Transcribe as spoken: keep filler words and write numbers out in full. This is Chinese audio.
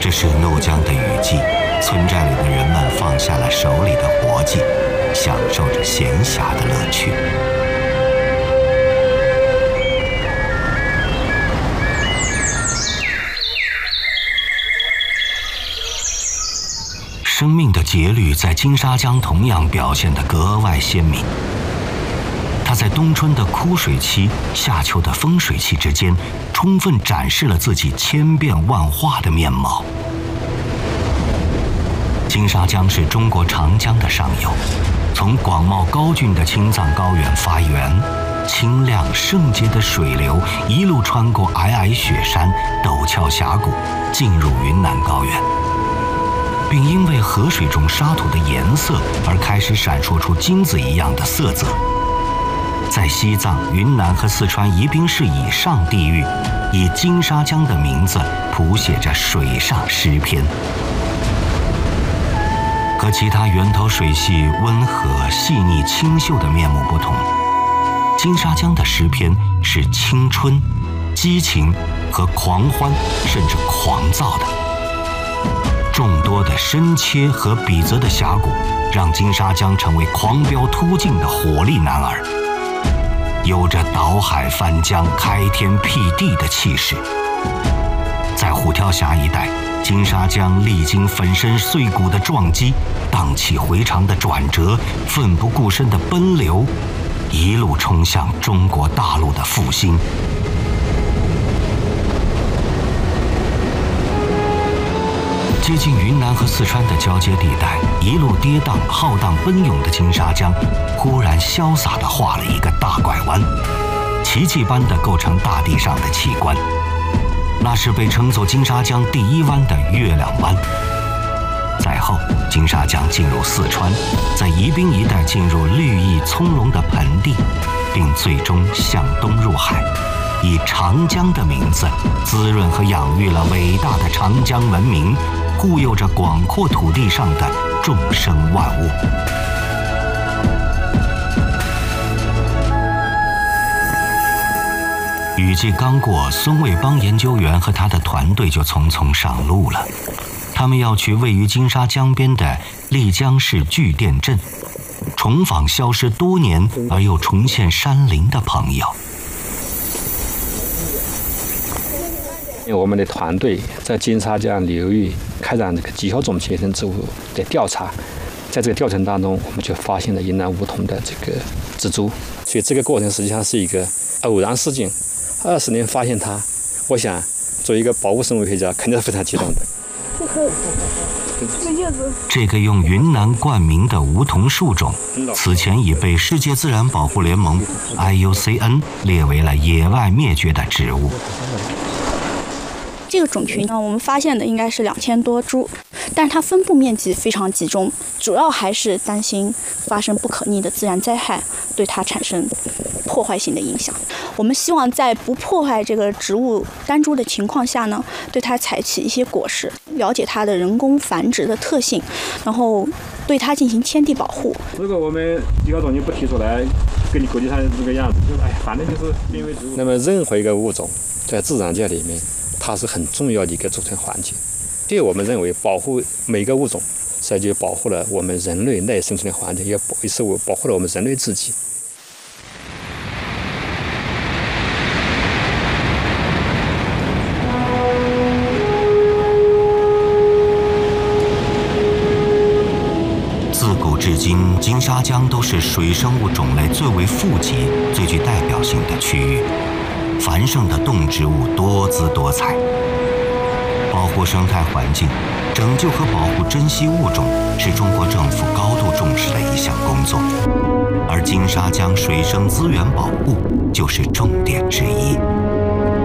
这是怒江的雨季，村寨里的人们放下了手里的活计，享受着闲暇的乐趣。生命的节律在金沙江同样表现得格外鲜明。它在冬春的枯水期、夏秋的丰水期之间，充分展示了自己千变万化的面貌。金沙江是中国长江的上游，从广袤高峻的青藏高原发源，清亮圣洁的水流一路穿过皑皑雪山、陡峭峡谷，进入云南高原，并因为河水中沙土的颜色而开始闪烁出金子一样的色泽。在西藏、云南和四川宜宾市以上地域，以金沙江的名字谱写着水上诗篇。和其他源头水系温和、细腻、清秀的面目不同，金沙江的诗篇是青春、激情和狂欢，甚至狂躁的。众多的深切和笔泽的峡谷，让金沙江成为狂飙突进的火力男儿，有着倒海翻江、开天辟地的气势。在虎跳峡一带，金沙江历经粉身碎骨的撞击、荡气回肠的转折、奋不顾身的奔流，一路冲向中国大陆的复兴。接近云南和四川的交接地带，一路跌宕、浩荡、奔涌的金沙江，忽然潇洒地画了一个大拐弯，奇迹般地构成大地上的奇观。那是被称作金沙江第一湾的月亮湾。再后，金沙江进入四川，在宜宾一带进入绿意葱茏的盆地，并最终向东入海，以长江的名字滋润和养育了伟大的长江文明，护佑着广阔土地上的众生万物。雨季刚过，孙卫邦研究员和他的团队就匆匆上路了。他们要去位于金沙江边的丽江市巨店镇，重访消失多年而又重现山林的朋友。 我们的团队在金沙江流域开展这个极小种野生植物的调查，在这个调查当中，我们就发现了云南梧桐的这个植株，所以这个过程实际上是一个偶然事件。二十年发现它，我想作为一个保护生物学家，肯定是非常激动的。 这个这个叶子， 这个用云南冠名的梧桐树种，此前已被世界自然保护联盟 I U C N 列为了野外灭绝的植物。 这个种群呢，我们发现的应该是两千多株，但是它分布面积非常集中，主要还是担心发生不可逆的自然灾害对它产生破坏性的影响。我们希望在不破坏这个植物单株的情况下呢，对它采取一些果实，了解它的人工繁殖的特性，然后对它进行迁地保护。 如果我们极高种你不提出来，跟你国际上这个样子，就是哎，反正就是濒危植物。那么任何一个物种在自然界里面，它是很重要的一个组成环节。所以我们认为，保护每个物种，实际就保护了我们人类赖以生存的环境，也保也是保护了我们人类自己。 自古至今，金沙江都是水生物种类最为富集、最具代表性的区域，繁盛的动植物多姿多彩。保护生态环境、拯救和保护珍稀物种是中国政府高度重视的一项工作，而金沙江水生资源保护就是重点之一。